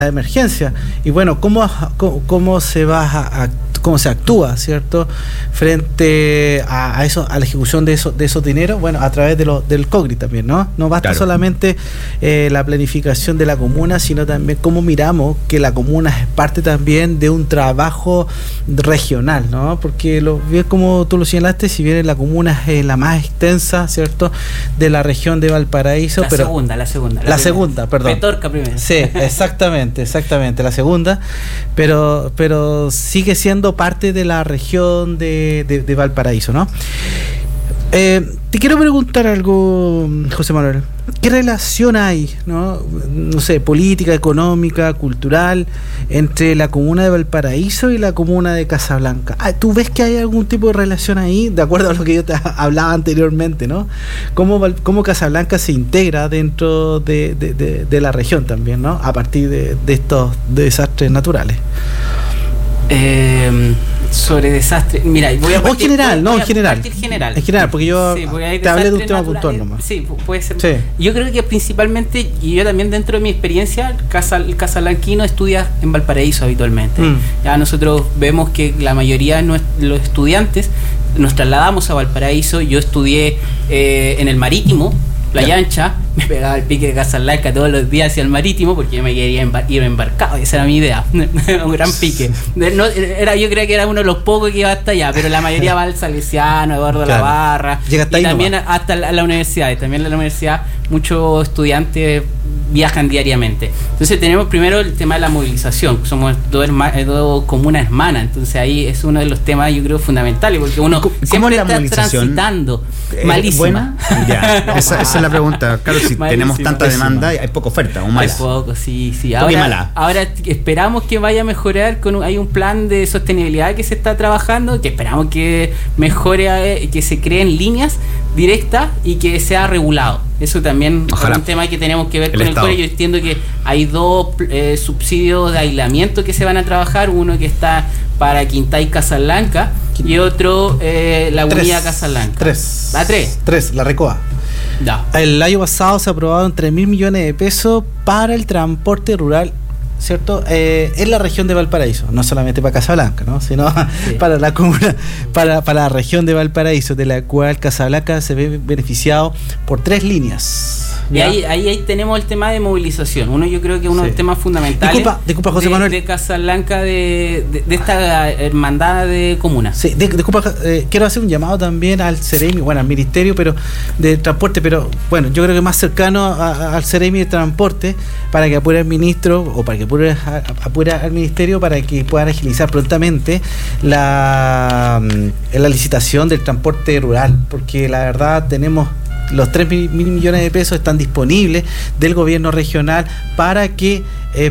emergencia. Y bueno, ¿cómo se actúa, ¿cierto?, frente a eso, a la ejecución de esos dineros? Bueno, a través del COGRI también, ¿no? No basta solamente la planificación de la comuna, sino también cómo miramos que la comuna es parte también de un trabajo regional, ¿no? Porque bien como tú lo señalaste, si bien la comuna es la más extensa, ¿cierto?, de la región de Valparaíso, la segunda, perdón. Petorca primero. Sí, exactamente, la segunda, pero sigue siendo parte de la región de Valparaíso, ¿no? Te quiero preguntar algo, José Manuel. ¿Qué relación hay, no sé, política, económica, cultural, entre la comuna de Valparaíso y la comuna de Casablanca? ¿Tú ves que hay algún tipo de relación ahí, de acuerdo a lo que yo te hablaba anteriormente, ¿no? ¿Cómo Casablanca se integra dentro de la región también, ¿no?, a partir de estos desastres naturales? Sobre desastres, mira, voy a partir, en general, porque yo te hablé de un tema puntual nomás. Sí, puede ser. Sí. Yo creo que principalmente, y yo también dentro de mi experiencia, el casablanquino estudia en Valparaíso habitualmente. Ya nosotros vemos que la mayoría de los estudiantes nos trasladamos a Valparaíso. Yo estudié en el Marítimo, Playa Ancha, me pegaba el pique de Casablanca todos los días hacia el Marítimo porque yo me quería ir embarcado, esa era mi idea. Un gran pique. Yo creo que era uno de los pocos que iba hasta allá, pero la mayoría va al Salesiano, Eduardo Lavarra, y también hasta la universidad. Y también en la universidad muchos estudiantes viajan diariamente. Entonces tenemos primero el tema de la movilización. Somos dos comunas hermanas, entonces ahí es uno de los temas, yo creo, fundamentales, porque uno siempre está transitando. Malísima. Ya, esa es la pregunta. Claro, si tenemos tanta demanda, hay poca oferta, o mala. Hay poco, sí. Ahora esperamos que vaya a mejorar. Hay un plan de sostenibilidad que se está trabajando, que esperamos que mejore, que se creen líneas directas y que sea regulado. Eso también es un tema que tenemos que ver con el CORE. Yo entiendo que hay dos subsidios de aislamiento que se van a trabajar, uno que está para Quintay Casablanca y otro la Unidad Casablanca. Tres, la RECOA. Ya. El año pasado se aprobaron 3.000 millones de pesos para el transporte rural, ¿cierto? En la región de Valparaíso, no solamente para Casablanca, ¿no?, sino para la comuna, para la región de Valparaíso, de la cual Casablanca se ve beneficiado por 3 líneas. Y ahí tenemos el tema de movilización. Yo creo que uno de los temas fundamentales. Disculpa, José Manuel. De Casablanca, de esta hermandad de comunas. Sí, disculpa, quiero hacer un llamado también al CEREMI, al Ministerio de Transporte, pero bueno, yo creo que más cercano al CEREMI de Transporte, para que apure al ministro, o para que apure al Ministerio, para que puedan agilizar prontamente la licitación del transporte rural, porque la verdad tenemos los 3.000 millones de pesos están disponibles del gobierno regional para que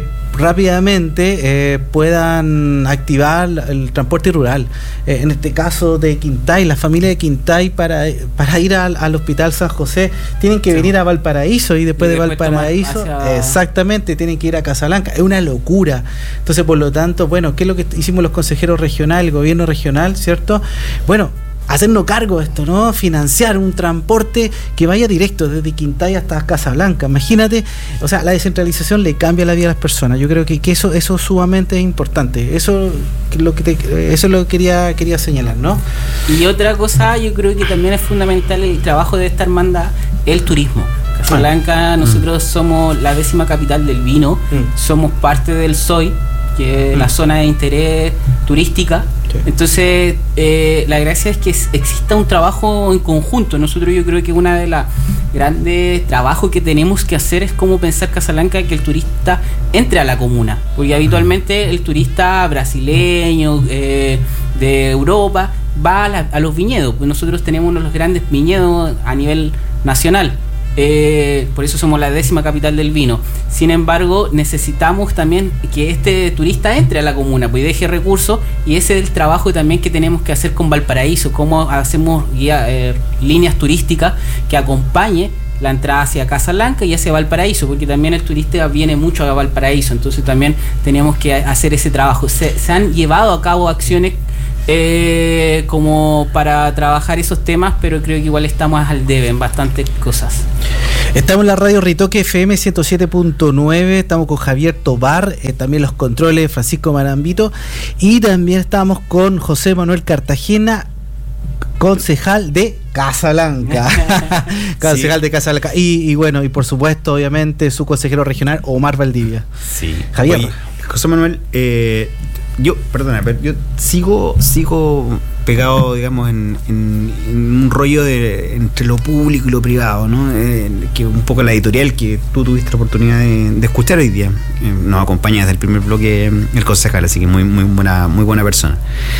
rápidamente puedan activar el transporte rural. En este caso de Quintay, la familia de Quintay para ir al Hospital San José tienen que venir a Valparaíso, y después de Valparaíso exactamente tienen que ir a Casablanca. Es una locura. Entonces, por lo tanto, bueno, ¿qué es lo que hicimos los consejeros regionales, el gobierno regional, ¿cierto? Bueno, hacernos cargo de esto, ¿no? Financiar un transporte que vaya directo desde Quintay hasta Casablanca. Imagínate, o sea, la descentralización le cambia la vida a las personas. Yo creo que eso es sumamente importante. Eso es lo que quería señalar, ¿no? Y otra cosa, yo creo que también es fundamental el trabajo de esta hermandad, el turismo. Casablanca, nosotros somos la 10ª capital del vino, somos parte del SOI, que es la zona de interés turística. Entonces, la gracia es que exista un trabajo en conjunto. Nosotros, yo creo que una de las grandes trabajos que tenemos que hacer es cómo pensar Casablanca que el turista entre a la comuna, porque habitualmente el turista brasileño de Europa va a los viñedos, pues nosotros tenemos uno de los grandes viñedos a nivel nacional. Por eso somos la 10ª capital del vino. Sin embargo, necesitamos también que este turista entre a la comuna, pues deje recursos, y ese es el trabajo también que tenemos que hacer con Valparaíso, cómo hacemos líneas turísticas que acompañe la entrada hacia Casablanca y hacia Valparaíso, porque también el turista viene mucho a Valparaíso. Entonces también tenemos que hacer ese trabajo. Se han llevado a cabo acciones como para trabajar esos temas, pero creo que igual estamos al debe en bastantes cosas. Estamos en la radio Ritoque FM 107.9, estamos con Javier Tobar, también los controles Francisco Marambito, y también estamos con José Manuel Cartagena, concejal de Casablanca. Concejal de Casablanca. Y bueno, y por supuesto, obviamente, su consejero regional, Omar Valdivia. Sí. Javier. Oye, José Manuel, yo sigo pegado, digamos, en un rollo entre lo público y lo privado, ¿no? Que un poco la editorial que tú tuviste la oportunidad de escuchar hoy día. Nos acompaña desde el primer bloque el concejal, así que muy buena persona.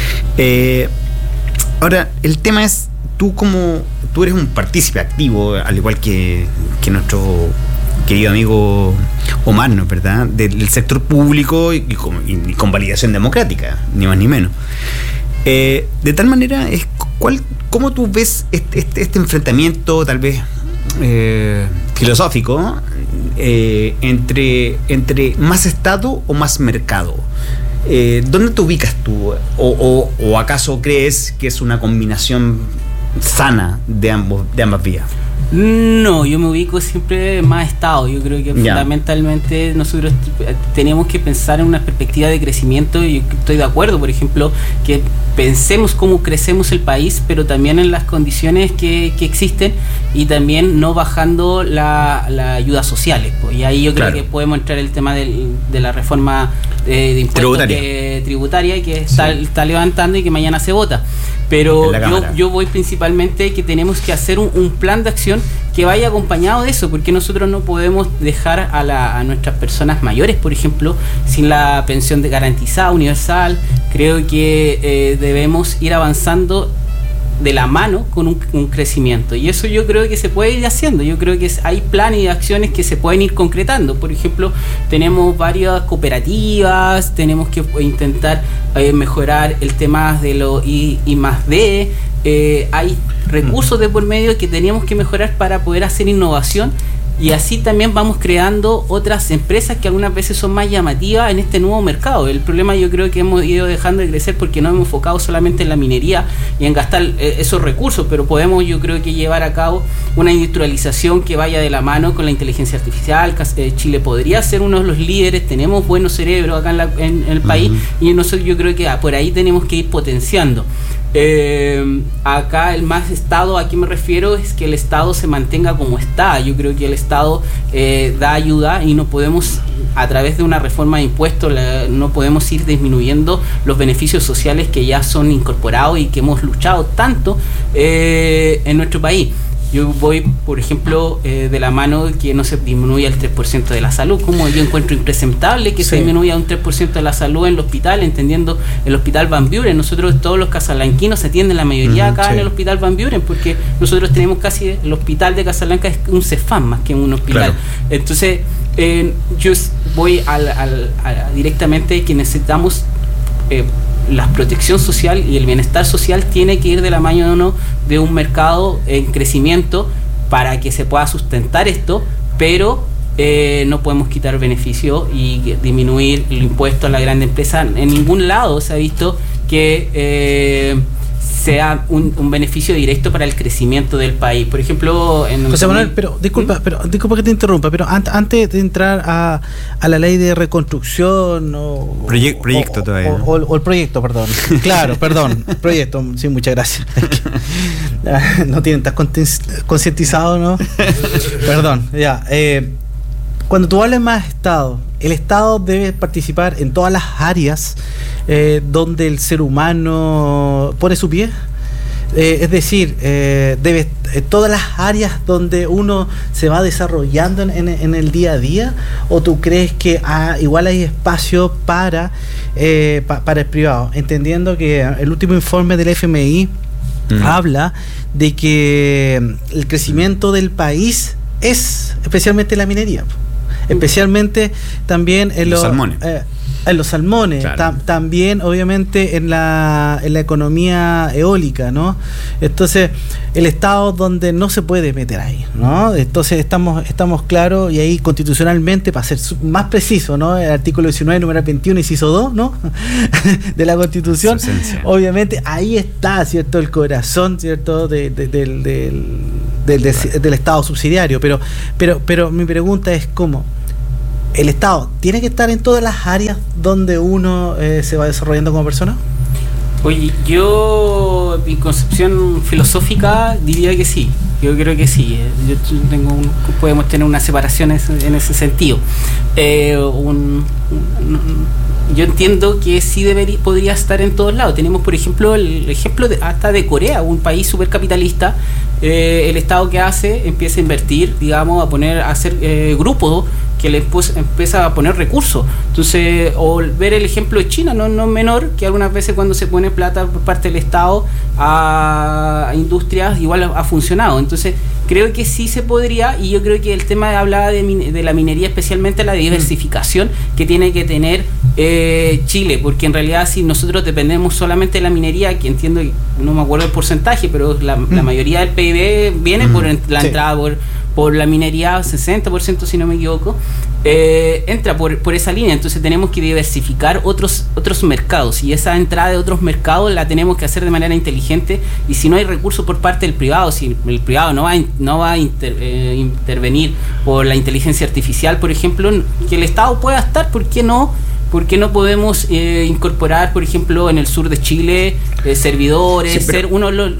Ahora, el tema es, tú eres un partícipe activo, al igual que nuestro querido amigo Omar, ¿no es verdad?, del sector público y con validación democrática, ni más ni menos. De tal manera, ¿cómo tú ves este enfrentamiento, tal vez filosófico, entre más Estado o más mercado? ¿Dónde te ubicas tú? ¿O acaso crees que es una combinación sana de ambas vías? No, yo me ubico siempre más Estado. Yo creo que fundamentalmente nosotros tenemos que pensar en una perspectiva de crecimiento, y estoy de acuerdo, por ejemplo, que pensemos cómo crecemos el país, pero también en las condiciones que existen, y también no bajando la ayudas sociales, pues. Y ahí yo creo que podemos entrar el tema de la reforma de impuestos tributaria que está levantando y que mañana se vota. Pero yo voy principalmente que tenemos que hacer un plan de acción que vaya acompañado de eso, porque nosotros no podemos dejar a nuestras personas mayores, por ejemplo, sin la pensión garantizada universal. Creo que debemos ir avanzando de la mano con un crecimiento, y eso yo creo que se puede ir haciendo. Yo creo que hay planes y acciones que se pueden ir concretando. Por ejemplo, tenemos varias cooperativas, tenemos que intentar mejorar el tema de lo I+D. Hay recursos de por medio que teníamos que mejorar para poder hacer innovación, y así también vamos creando otras empresas que algunas veces son más llamativas en este nuevo mercado. El problema, yo creo que hemos ido dejando de crecer porque no hemos enfocado solamente en la minería y en gastar esos recursos, pero podemos, yo creo que, llevar a cabo una industrialización que vaya de la mano con la inteligencia artificial. Chile podría ser uno de los líderes, tenemos buenos cerebros acá en el país, y nosotros yo creo que por ahí tenemos que ir potenciando. Acá el más Estado, ¿a qué me refiero? Es que el Estado se mantenga como está. Yo creo que el Estado da ayuda, y no podemos, a través de una reforma de impuestos, no podemos ir disminuyendo los beneficios sociales que ya son incorporados y que hemos luchado tanto en nuestro país. Yo voy, por ejemplo, de la mano que no se disminuya el 3% de la salud, como yo encuentro impresentable que se disminuya un 3% de la salud en el hospital, entendiendo el Hospital Van Buren. Nosotros, todos los casablanquinos, se atienden la mayoría acá en el Hospital Van Buren, porque nosotros tenemos casi, el hospital de Casablanca es un CEFAM más que un hospital. Claro. Entonces, yo voy directamente que necesitamos la protección social y el bienestar social tiene que ir de la mano de un mercado en crecimiento para que se pueda sustentar esto, pero no podemos quitar beneficio y disminuir el impuesto a la gran empresa. En ningún lado se ha visto que sea un beneficio directo para el crecimiento del país. Por ejemplo, José Manuel, pero disculpa que te interrumpa, pero antes de entrar a la ley de reconstrucción o proyecto todavía, ¿no? o el proyecto, perdón. Claro, perdón, proyecto, sí, muchas gracias. No tienen tan concientizado, ¿no? Perdón, ya. Cuando tú hablas más Estado, el Estado debe participar en todas las áreas donde el ser humano pone su pie. Es decir, debe todas las áreas donde uno se va desarrollando en el día a día, o tú crees que igual hay espacio para el privado, entendiendo que el último informe del FMI habla de que el crecimiento del país es especialmente la minería, especialmente también en los salmones. En los salmones, claro. También obviamente en la economía eólica, ¿no? Entonces, el Estado donde no se puede meter ahí, ¿no? Entonces estamos claros, y ahí constitucionalmente, para ser más preciso, ¿no? El artículo 19, número 21, inciso 2, ¿no? De la Constitución, obviamente ahí está, ¿cierto? El corazón, ¿cierto? del del Estado subsidiario, pero mi pregunta es ¿cómo? ¿El Estado tiene que estar en todas las áreas donde uno se va desarrollando como persona? Oye, yo, mi concepción filosófica diría que sí. Yo creo que sí. Podemos tener una separación en ese sentido. Yo entiendo que sí podría estar en todos lados. Tenemos, por ejemplo, el ejemplo hasta de Corea, un país supercapitalista. El Estado que hace empieza a invertir, digamos, a hacer grupos que le empieza a poner recursos. Entonces, o ver el ejemplo de China, no menor, que algunas veces cuando se pone plata por parte del Estado a industrias, igual ha funcionado. Entonces, creo que sí se podría, y yo creo que el tema hablaba de la minería, especialmente la diversificación que tiene que tener Chile, porque en realidad si nosotros dependemos solamente de la minería, que entiendo, no me acuerdo el porcentaje, pero la mayoría del PIB viene por la entrada por la minería, 60% si no me equivoco, entra por esa línea. Entonces tenemos que diversificar otros mercados, y esa entrada de otros mercados la tenemos que hacer de manera inteligente. Y si no hay recursos por parte del privado, si el privado no va a intervenir por la inteligencia artificial, por ejemplo, que el Estado pueda estar, ¿por qué no? ¿Por qué no podemos incorporar, por ejemplo, en el sur de Chile, servidores, sí, ser uno de los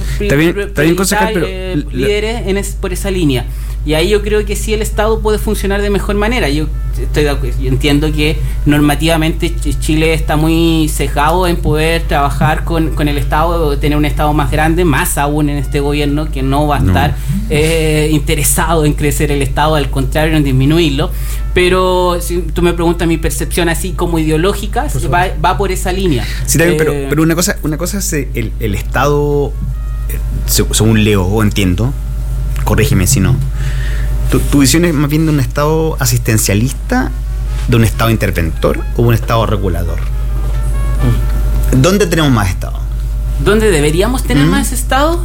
líderes por esa línea? Y ahí yo creo que sí el Estado puede funcionar de mejor manera. Yo entiendo que normativamente Chile está muy cejado en poder trabajar con el Estado, tener un Estado más grande, más aún en este gobierno que no va a estar interesado en crecer el Estado, al contrario, en disminuirlo. Pero si tú me preguntas, mi percepción así como ideológica va por esa línea. Sí, también, pero una cosa es el Estado, según leo o entiendo, corrígeme si no, tu visión es más bien de un Estado asistencialista, de un Estado interventor o un Estado regulador. ¿Dónde tenemos más Estado? ¿Dónde deberíamos tener más Estado?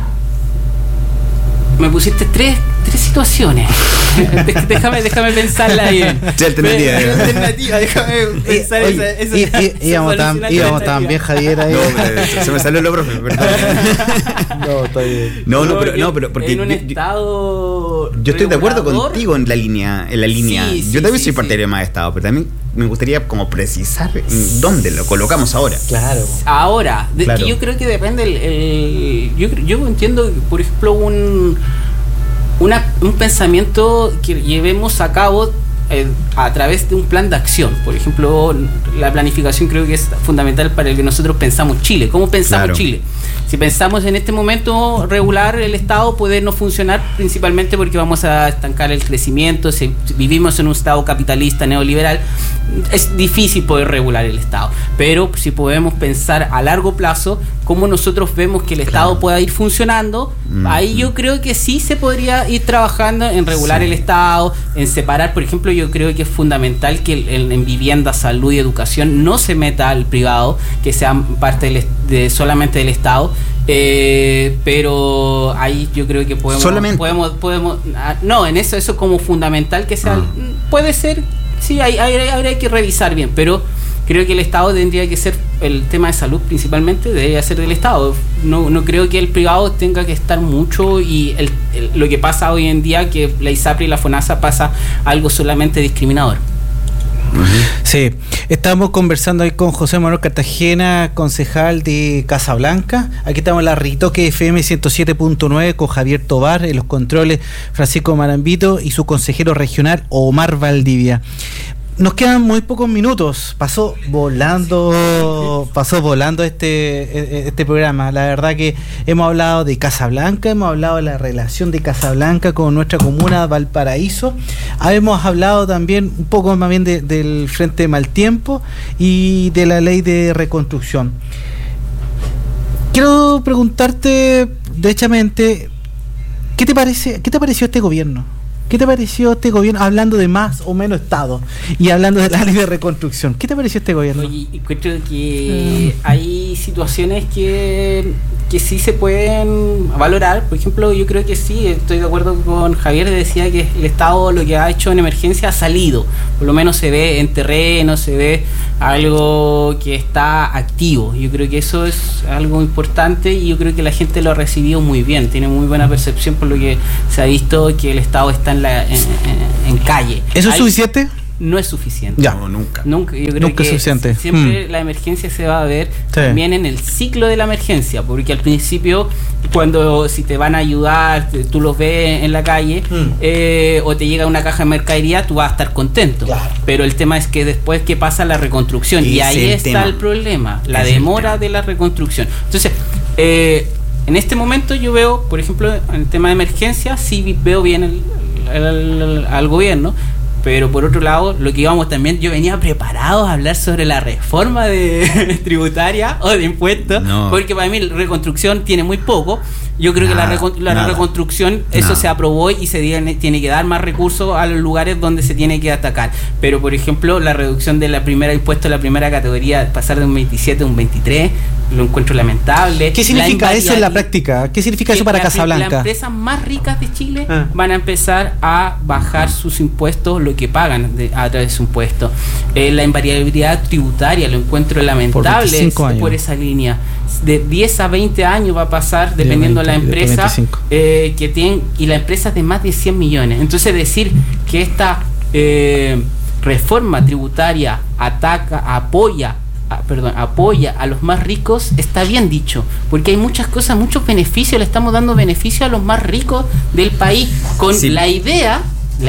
Me pusiste tres situaciones. déjame pensarla bien. Alternativa, déjame pensar íbamos tan bien, Javier. Ahí. No, se me salió lo profe, perdón. No, está bien. No, pero porque en un estado yo estoy de acuerdo contigo en la línea. Sí, yo también soy partidario de más Estado, pero también me gustaría como precisar dónde lo colocamos ahora. Claro. Ahora, claro. Que yo creo que depende yo entiendo, por ejemplo, un pensamiento que llevemos a cabo a través de un plan de acción. Por ejemplo, la planificación creo que es fundamental para el que nosotros pensamos Chile. ¿Cómo pensamos Chile? Si pensamos en este momento regular el Estado, puede no funcionar, principalmente porque vamos a estancar el crecimiento. Si vivimos en un Estado capitalista neoliberal, es difícil poder regular el Estado. Pero si podemos pensar a largo plazo cómo nosotros vemos que el Estado pueda ir funcionando, ahí yo creo que sí se podría ir trabajando en regular el Estado, en separar. Por ejemplo, yo creo que es fundamental que en vivienda, salud y educación no se meta al privado, que sea parte solamente del Estado. Pero ahí yo creo que podemos no, en eso como fundamental que sea. Puede ser, sí, habría que revisar bien, pero creo que el Estado tendría que ser, el tema de salud principalmente debería ser del Estado. No creo que el privado tenga que estar mucho, y lo que pasa hoy en día, que la ISAPRE y la FONASA pasa algo solamente discriminador. Sí, estamos conversando ahí con José Manuel Cartagena, concejal de Casablanca. Aquí estamos en la Ritoque FM 107.9 con Javier Tobar, en los controles Francisco Marambito y su consejero regional Omar Valdivia. Nos quedan muy pocos minutos. Pasó volando este programa. La verdad que hemos hablado de Casablanca, hemos hablado de la relación de Casablanca con nuestra comuna Valparaíso. Hemos hablado también un poco más bien del Frente Mal Tiempo y de la ley de reconstrucción. Quiero preguntarte derechamente, ¿qué te pareció este gobierno? ¿Qué te pareció este gobierno, hablando de más o menos Estado y hablando de la ley de reconstrucción? ¿Qué te pareció este gobierno? Oye, encuentro que hay situaciones que sí se pueden valorar. Por ejemplo, yo creo que sí, estoy de acuerdo con Javier, decía que el Estado lo que ha hecho en emergencia ha salido, por lo menos se ve en terreno, se ve algo que está activo. Yo creo que eso es algo importante y yo creo que la gente lo ha recibido muy bien, tiene muy buena percepción por lo que se ha visto que el Estado está en calle. ¿Eso es suficiente? No es suficiente. Ya. No, nunca. Yo creo nunca que es suficiente. Siempre la emergencia se va a ver también en el ciclo de la emergencia, porque al principio, si te van a ayudar, tú los ves en la calle, o te llega una caja de mercadería, tú vas a estar contento. Claro. Pero el tema es que después que pasa la reconstrucción, y ahí está el problema, la demora de la reconstrucción. Entonces, en este momento yo veo, por ejemplo, en el tema de emergencia, sí veo bien al gobierno. Pero por otro lado, lo que íbamos también, yo venía preparado a hablar sobre la reforma tributaria o de impuestos, porque para mí la reconstrucción tiene muy poco. Yo creo que la reconstrucción, eso se aprobó y se tiene que dar más recursos a los lugares donde se tiene que atacar. Pero por ejemplo, la reducción de la primera impuesto de la primera categoría, pasar de un 27 a un 23, lo encuentro lamentable. ¿Qué significa eso en la práctica? ¿Qué significa eso para Casablanca? Las empresas más ricas de Chile van a empezar a bajar sus impuestos, lo que pagan a través de su impuesto. La invariabilidad tributaria lo encuentro lamentable por esa línea. De 10 a 20 años va a pasar, dependiendo de la empresa, que tienen, y la empresa es de más de 100 millones. Entonces decir que esta reforma tributaria apoya a los más ricos, está bien dicho, porque hay muchas cosas, muchos beneficios, le estamos dando beneficios a los más ricos del país, con la idea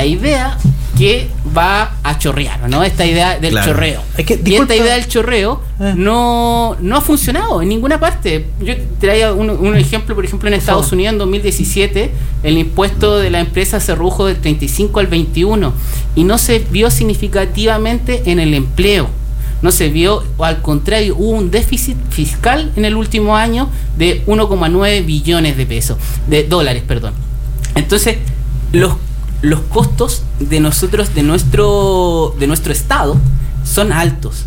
que va a chorrear, ¿no? Esta idea del chorreo. Y esta idea del chorreo no ha funcionado en ninguna parte. Yo traía un ejemplo, por ejemplo, en Estados Unidos en 2017, el impuesto de la empresa se redujo del 35 al 21 y no se vio significativamente en el empleo. No se vio, o al contrario, hubo un déficit fiscal en el último año de 1,9 billones de dólares. Entonces, los costos de nosotros, de nuestro Estado, son altos.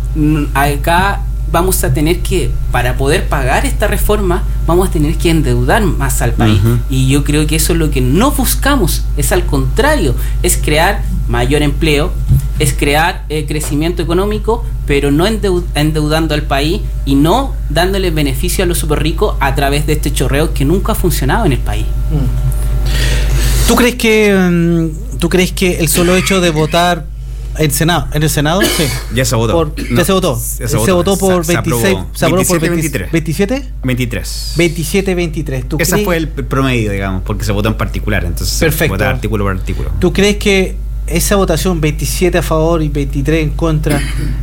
Acá vamos a tener que, para poder pagar esta reforma, vamos a tener que endeudar más al país. Y yo creo que eso es lo que no buscamos, es al contrario, es crear mayor empleo, es crear crecimiento económico, pero no endeudando al país y no dándole beneficio a los super ricos a través de este chorreo que nunca ha funcionado en el país. ¿Tú crees que el solo hecho de votar en el Senado? Sí. Ya se votó. Se votó por 26. Se aprobó por 23. ¿27? 23. 27-23. Ese fue el promedio, digamos, porque se votó en particular. Entonces se votó artículo por artículo. ¿Tú crees que esa votación, 27 a favor y 23 en contra,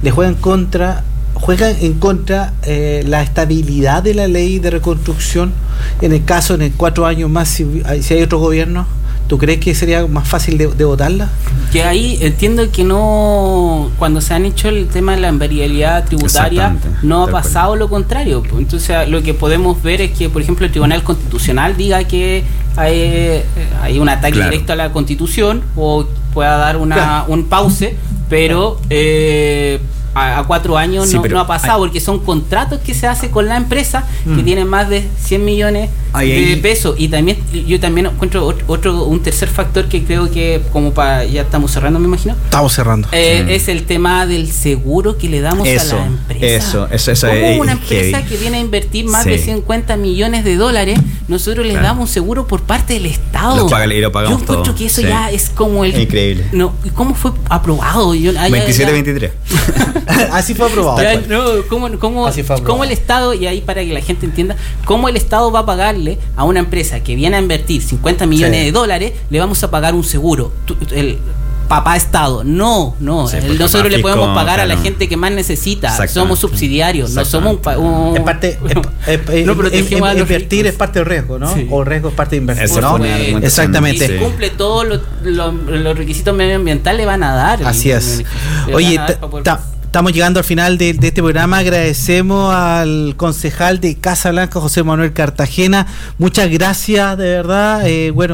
juega en contra la estabilidad de la ley de reconstrucción en el caso, en 4 años más, si hay otro gobierno? ¿Tú crees que sería más fácil de votarla? Que ahí entiendo que no, cuando se han hecho el tema de la invariabilidad tributaria, no ha pasado lo contrario. Entonces lo que podemos ver es que, por ejemplo, el Tribunal Constitucional diga que hay un ataque directo a la Constitución, o pueda dar un pause, pero a 4 años no ha pasado, porque son contratos que se hace con la empresa que tienen más de 100 millones de pesos. Y también yo también encuentro un tercer factor que creo que, ya estamos cerrando, me imagino. Estamos cerrando. Es el tema del seguro que le damos a la empresa. Eso como una empresa que viene a invertir más de 50 millones de dólares, nosotros les damos un seguro por parte del Estado. Yo encuentro que eso ya es como el... Increíble. No, ¿cómo fue aprobado? 27-23. Así fue aprobado. ¿Cómo el Estado, y ahí para que la gente entienda, cómo el Estado va a pagarle a una empresa que viene a invertir 50 millones de dólares, le vamos a pagar un seguro? El papá Estado. No. Nosotros le podemos pagar a la gente que más necesita. Somos subsidiarios, no somos un es parte invertir es parte del riesgo, ¿no? Sí. O riesgo es parte de inversión, ¿no? Exactamente. Si cumple todos los requisitos medioambientales, le van a dar. Así es. Oye, estamos llegando al final de este programa. Agradecemos al concejal de Casablanca, José Manuel Cartagena. Muchas gracias, de verdad.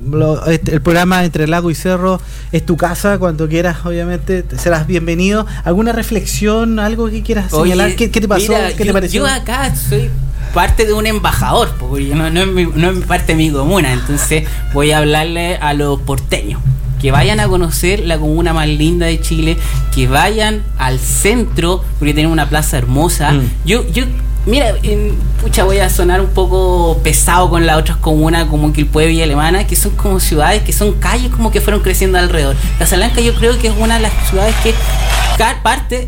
el programa Entre Lago y Cerro es tu casa, cuando quieras, obviamente, serás bienvenido. ¿Alguna reflexión, algo que quieras señalar? ¿Qué te pasó? Mira, ¿Qué te pareció? Yo acá soy parte de un embajador, porque no es parte de mi comuna, entonces voy a hablarle a los porteños. Que vayan a conocer la comuna más linda de Chile, que vayan al centro, porque tenemos una plaza hermosa. Mira, pucha, voy a sonar un poco pesado con las otras comunas como Quilpué, Villa Alemana, que son como ciudades, que son calles como que fueron creciendo alrededor. Casablanca yo creo que es una de las ciudades que parte